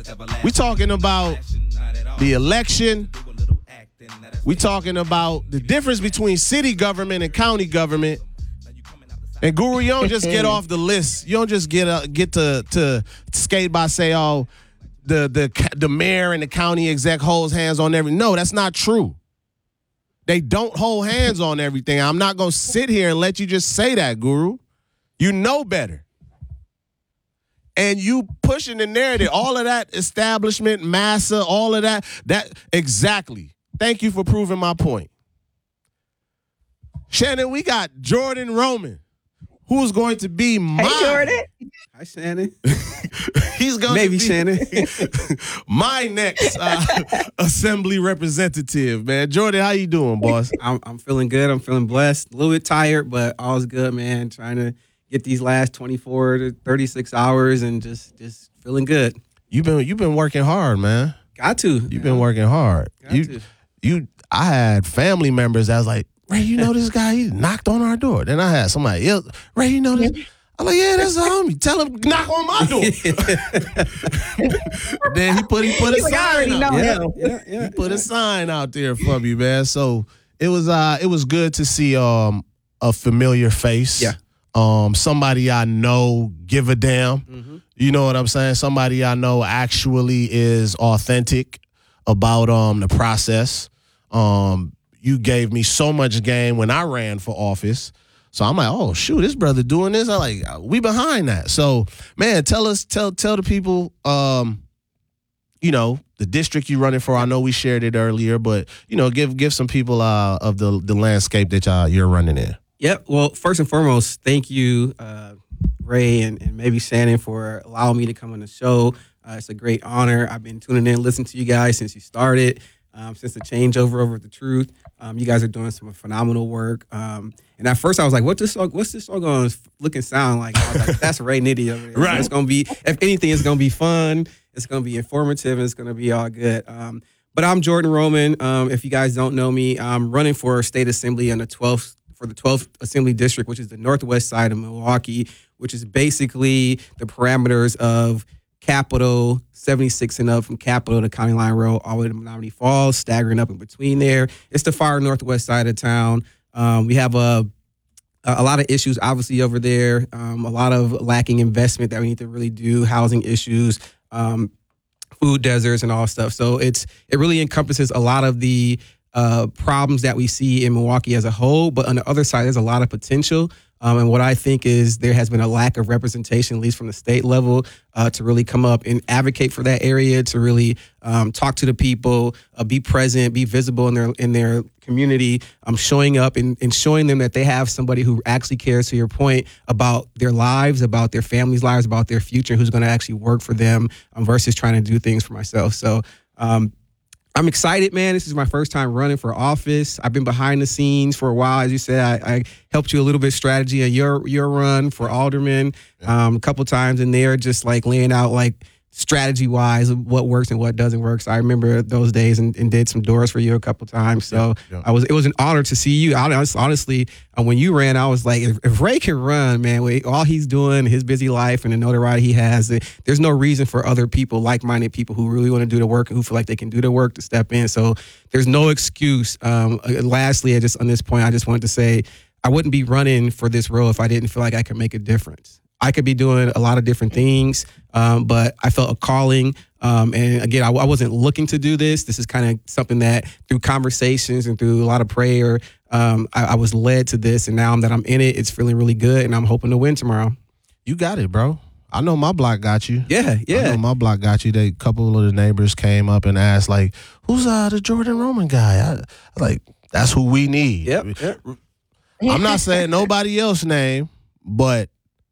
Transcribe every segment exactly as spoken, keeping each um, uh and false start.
We talking about the election. We talking about the difference between city government and county government. And Guru, you don't just get off the list. You don't just get uh, get to to skate by say, oh, the the the mayor and the county exec holds hands on everything. No, that's not true. They don't hold hands on everything. I'm not gonna sit here and let you just say that, Guru. You know better. And you pushing the narrative, all of that establishment, massa, all of that, that exactly. Thank you for proving my point. Shannon, we got Jordan Roman, who's going to be my Hey, Jordan. Hi, Shannon. He's going Maybe to be Shannon. my next uh, assembly representative, man. Jordan, how you doing, boss? I'm, I'm feeling good. I'm feeling blessed. A little bit tired, but all's good, man. Trying to get these last twenty-four to thirty-six hours and just just feeling good. You've been you've been working hard, man. Got to. You've been working hard. Got you, to. you. I had family members that was like, Ray, you know this guy? He knocked on our door. Then I had somebody else, Ray, you know this? I'm like, yeah, that's a homie. Tell him knock on my door. Then he put he put a He's like, I sign already out. know Yeah. him. Yeah, yeah. He put a sign out there for me, man. So it was uh it was good to see um a familiar face. Yeah. Um somebody I know give a damn. Mm-hmm. You know what I'm saying? Somebody I know actually is authentic about um the process. Um you gave me so much game when I ran for office. So I'm like, oh shoot, this brother doing this. I like we behind that. So man, tell us, tell tell the people, um, you know, the district you running for. I know we shared it earlier, but you know, give give some people uh, of the the landscape that y'all you're running in. Yep. Well, first and foremost, thank you, uh, Ray and, and maybe Shannon, for allowing me to come on the show. Uh, it's a great honor. I've been tuning in, listening to you guys since you started, um, since the changeover over the truth. Um, you guys are doing some phenomenal work. Um, and at first I was like, what this song, what's this song going to look and sound like? I was like, that's Ray Nitty over there. Right. So it's going to be, if anything, it's going to be fun. It's going to be informative, and it's going to be all good. Um, but I'm Jordan Roman. Um, if you guys don't know me, I'm running for state assembly in the twelfth, for the twelfth Assembly District, which is the northwest side of Milwaukee, which is basically the parameters of Capitol, seventy-six and up from Capitol to County Line Road, all the way to Menominee Falls, staggering up in between there. It's the far northwest side of town. Um, we have a a lot of issues, obviously, over there. Um, a lot of lacking investment that we need to really do, housing issues, um, food deserts, and all stuff. So it's it really encompasses a lot of the uh, problems that we see in Milwaukee as a whole. But on the other side, there's a lot of potential. Um, and what I think is there has been a lack of representation, at least from the state level, uh, to really come up and advocate for that area, to really um, talk to the people, uh, be present, be visible in their in their community, um, showing up and, and showing them that they have somebody who actually cares, to your point, about their lives, about their families' lives, about their future, who's going to actually work for them um, versus trying to do things for myself. So um, I'm excited, man. This is my first time running for office. I've been behind the scenes for a while. As you said, I, I helped you a little bit strategy on your your run for alderman um, a couple times in there, just like laying out like strategy wise what works and what doesn't work. So I remember those days and, and did some doors for you a couple times. So Yeah, yeah. I was it was an honor to see you. I, honestly, honestly uh, when you ran, I was like, if, if Ray can run, man, with all he's doing, his busy life and the notoriety he has, uh, there's no reason for other people, like-minded people who really want to do the work and who feel like they can do the work to step in. So there's no excuse. Um, uh, lastly, I just on this point, I just wanted to say I wouldn't be running for this role if I didn't feel like I could make a difference. I could be doing a lot of different things, um, but I felt a calling. Um, and again, I, I wasn't looking to do this. This is kind of something that through conversations and through a lot of prayer, um, I, I was led to this. And now that I'm in it, it's feeling really good. And I'm hoping to win tomorrow. You got it, bro. I know my block got you. Yeah, I yeah. know my block got you. They couple of the neighbors came up and asked, like, who's uh the Jordan Roman guy? I, I was like, that's who we need. Yep, yep. I'm not saying nobody else's name, but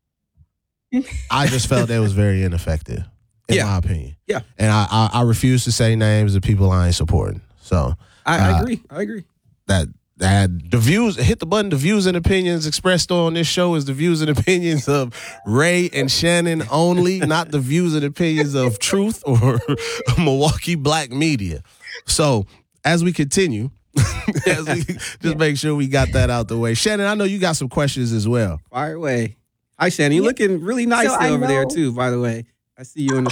I just felt that was very ineffective, in Yeah. my opinion. Yeah. And I, I, I refuse to say names of people I ain't supporting. So I, I Uh, agree. I agree. that that the views, hit the button, the views and opinions expressed on this show is the views and opinions of Ray and Shannon only, not the views and opinions of Truth or Milwaukee Black Media. So as we continue, as we just make sure we got that out the way. Shannon, I know you got some questions as well. Fire away. Hi, Shannon. You're Yeah. looking really nice So I over there, know- too, by the way. I see you in the